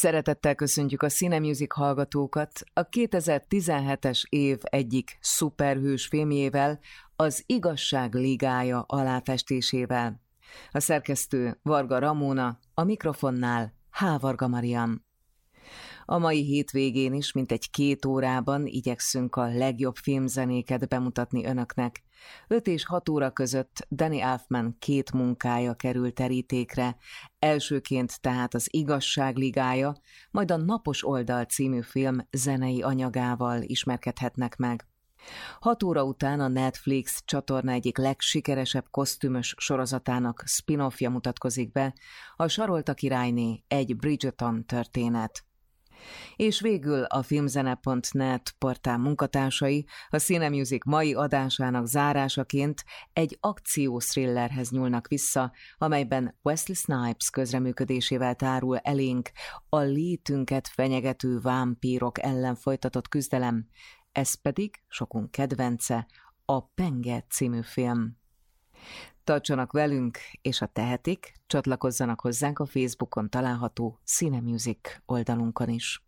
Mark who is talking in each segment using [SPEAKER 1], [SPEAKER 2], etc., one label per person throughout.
[SPEAKER 1] Szeretettel köszöntjük a Cinemusic hallgatókat a 2017-es év egyik szuperhős filmjével, az Igazság Ligája aláfestésével. A szerkesztő Varga Ramóna, a mikrofonnál H. Varga Marian. A mai hétvégén is mintegy 2 órában igyekszünk a legjobb filmzenéket bemutatni önöknek. 5 és 6 óra között Danny Elfman 2 munkája kerül terítékre, elsőként tehát az Igazság Ligája, majd a Napos Oldal című film zenei anyagával ismerkedhetnek meg. 6 óra után a Netflix csatorna egyik legsikeresebb kosztümös sorozatának spin-offja mutatkozik be, a Sarolta királyné, egy Bridgerton történet. És végül a filmzene.net portál munkatársai a Cinemusic mai adásának zárásaként egy akciószthrillerhez nyúlnak vissza, amelyben Wesley Snipes közreműködésével tárul elénk a létünket fenyegető vámpírok ellen folytatott küzdelem, ez pedig sokunk kedvence, a Penge című film. Tartsanak velünk, és ha tehetik, csatlakozzanak hozzánk a Facebookon található Cinemusic oldalunkon is.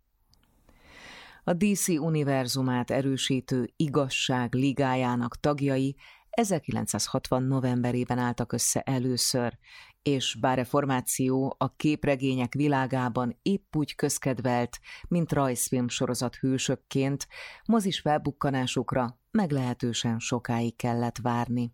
[SPEAKER 1] A DC univerzumát erősítő Igazság Ligájának tagjai 1960 novemberében álltak össze először, és bár a formáció a képregények világában épp úgy közkedvelt, mint rajzfilm sorozat hősökként, mozis felbukkanásukra meglehetősen sokáig kellett várni.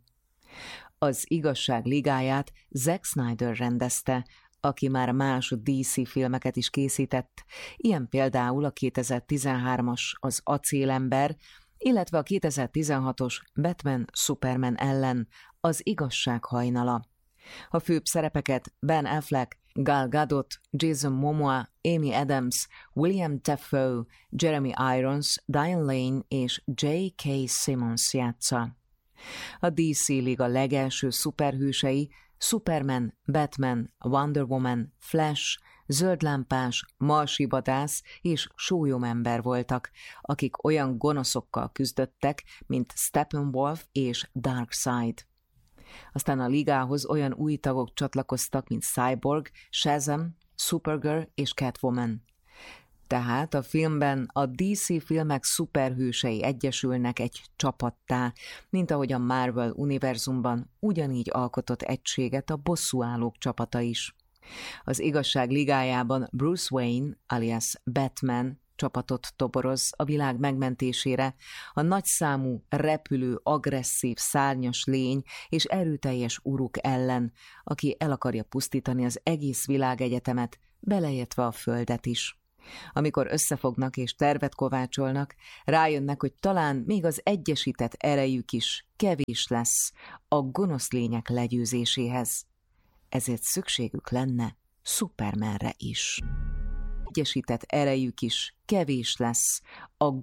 [SPEAKER 1] Az Igazság Ligáját Zack Snyder rendezte, aki már más DC filmeket is készített, ilyen például a 2013-as Az Acélember, illetve a 2016-os Batman-Superman ellen Az Igazság hajnala. A főbb szerepeket Ben Affleck, Gal Gadot, Jason Momoa, Amy Adams, William Dafoe, Jeremy Irons, Diane Lane és J.K. Simmons játsza. A DC Liga legelső szuperhősei Superman, Batman, Wonder Woman, Flash, Zöldlámpás, Marsi vadász és Sólyomember voltak, akik olyan gonoszokkal küzdöttek, mint Steppenwolf és Darkseid. Aztán a ligához olyan új tagok csatlakoztak, mint Cyborg, Shazam, Supergirl és Catwoman. Tehát a filmben a DC filmek szuperhősei egyesülnek egy csapattá, mint ahogy a Marvel univerzumban ugyanígy alkotott egységet a bosszúállók csapata is. Az Igazság Ligájában Bruce Wayne, alias Batman csapatot toboroz a világ megmentésére, a nagyszámú, repülő, agresszív, szárnyas lény és erőteljes uruk ellen, aki el akarja pusztítani az egész világegyetemet, beleértve a Földet is. Amikor összefognak és tervet kovácsolnak, rájönnek, hogy talán még az egyesített erejük is kevés lesz a gonosz lények legyőzéséhez. Ezért szükségük lenne Supermanre is. Egyesített erejük is kevés lesz a